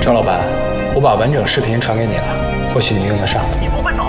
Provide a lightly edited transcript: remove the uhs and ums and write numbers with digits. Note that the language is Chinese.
赵老板，我把完整视频传给你了，或许你用得上。 你不会走